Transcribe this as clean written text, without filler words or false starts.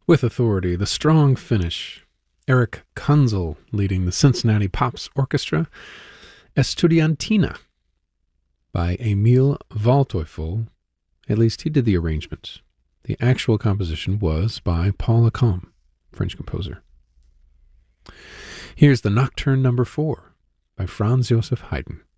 With authority, the strong finish. Eric Kunzel leading the Cincinnati Pops Orchestra, Estudiantina, by Emil Waldteufel. At least he did the arrangement. The actual composition was by Paul Lacombe, French composer. Here's the Nocturne No. 4 by Franz Joseph Haydn.